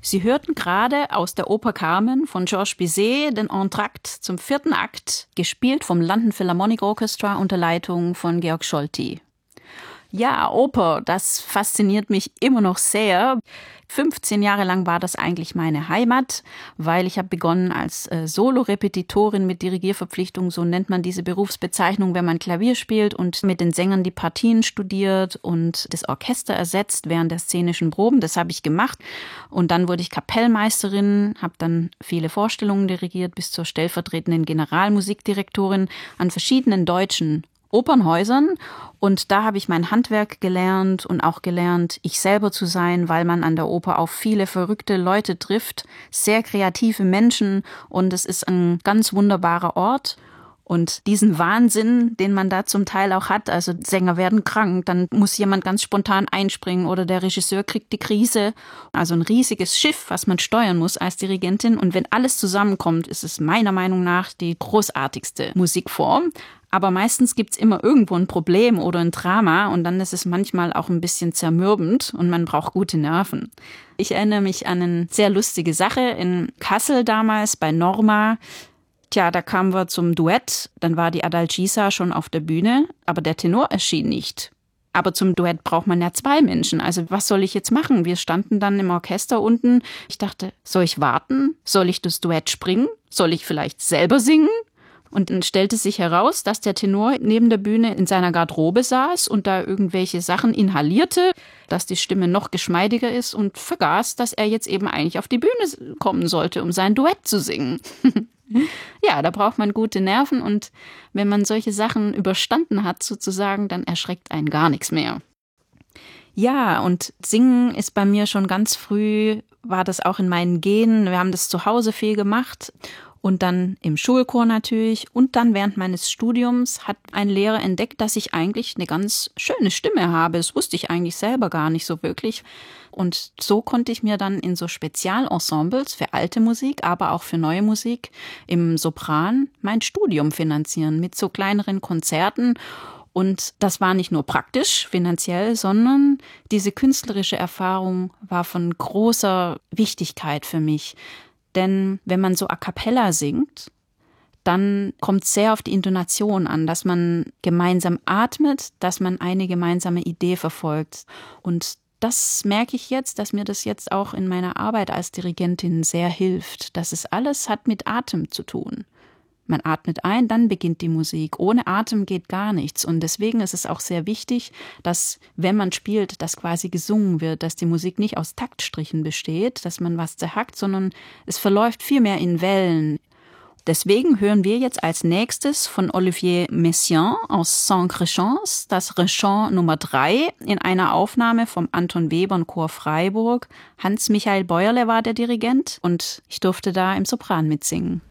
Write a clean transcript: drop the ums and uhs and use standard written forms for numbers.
Sie hörten gerade aus der Oper Carmen von Georges Bizet den Entr'acte zum 4. Akt, gespielt vom London Philharmonic Orchestra unter Leitung von Georg Scholti. Ja, Oper, das fasziniert mich immer noch sehr. 15 Jahre lang war das eigentlich meine Heimat, weil ich habe begonnen als Solorepetitorin mit Dirigierverpflichtung, so nennt man diese Berufsbezeichnung, wenn man Klavier spielt und mit den Sängern die Partien studiert und das Orchester ersetzt während der szenischen Proben. Das habe ich gemacht und dann wurde ich Kapellmeisterin, habe dann viele Vorstellungen dirigiert bis zur stellvertretenden Generalmusikdirektorin an verschiedenen deutschen Opernhäusern und da habe ich mein Handwerk gelernt und auch gelernt, ich selber zu sein, weil man an der Oper auf viele verrückte Leute trifft, sehr kreative Menschen und es ist ein ganz wunderbarer Ort. Und diesen Wahnsinn, den man da zum Teil auch hat, also Sänger werden krank, dann muss jemand ganz spontan einspringen oder der Regisseur kriegt die Krise. Also ein riesiges Schiff, was man steuern muss als Dirigentin. Und wenn alles zusammenkommt, ist es meiner Meinung nach die großartigste Musikform. Aber meistens gibt's immer irgendwo ein Problem oder ein Drama und dann ist es manchmal auch ein bisschen zermürbend und man braucht gute Nerven. Ich erinnere mich an eine sehr lustige Sache in Kassel damals bei Norma. Tja, da kamen wir zum Duett, dann war die Adalgisa schon auf der Bühne, aber der Tenor erschien nicht. Aber zum Duett braucht man ja 2 Menschen, also was soll ich jetzt machen? Wir standen dann im Orchester unten. Ich dachte, soll ich warten? Soll ich das Duett springen? Soll ich vielleicht selber singen? Und dann stellte sich heraus, dass der Tenor neben der Bühne in seiner Garderobe saß und da irgendwelche Sachen inhalierte, dass die Stimme noch geschmeidiger ist und vergaß, dass er jetzt eben eigentlich auf die Bühne kommen sollte, um sein Duett zu singen. Ja, da braucht man gute Nerven und wenn man solche Sachen überstanden hat sozusagen, dann erschreckt einen gar nichts mehr. Ja, und Singen ist bei mir schon ganz früh, war das auch in meinen Genen. Wir haben das zu Hause viel gemacht. Und dann im Schulchor natürlich. Und dann während meines Studiums hat ein Lehrer entdeckt, dass ich eigentlich eine ganz schöne Stimme habe. Das wusste ich eigentlich selber gar nicht so wirklich. Und so konnte ich mir dann in so Spezialensembles für alte Musik, aber auch für neue Musik im Sopran mein Studium finanzieren mit so kleineren Konzerten. Und das war nicht nur praktisch, finanziell, sondern diese künstlerische Erfahrung war von großer Wichtigkeit für mich. Denn wenn man so a cappella singt, dann kommt es sehr auf die Intonation an, dass man gemeinsam atmet, dass man eine gemeinsame Idee verfolgt. Und das merke ich jetzt, dass mir das jetzt auch in meiner Arbeit als Dirigentin sehr hilft. Das ist alles hat mit Atem zu tun. Man atmet ein, dann beginnt die Musik. Ohne Atem geht gar nichts. Und deswegen ist es auch sehr wichtig, dass, wenn man spielt, dass quasi gesungen wird, dass die Musik nicht aus Taktstrichen besteht, dass man was zerhackt, sondern es verläuft viel mehr in Wellen. Deswegen hören wir jetzt als nächstes von Olivier Messiaen aus Cinq-Rechants das Rechant Nummer 3 in einer Aufnahme vom Anton Webern Chor Freiburg. Hans-Michael Bäuerle war der Dirigent und ich durfte da im Sopran mitsingen.